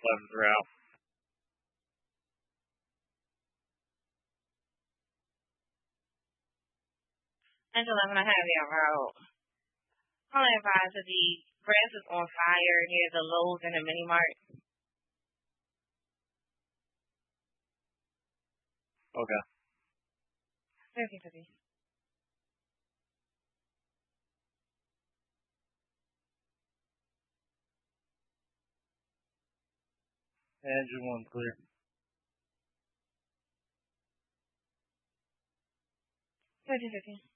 11th route. Angela, 11, I have your route. Only advise that the grass is on fire near the Lowe's and the Mini Mart. Okay. 50-50. Engine 1 clear. 50-50.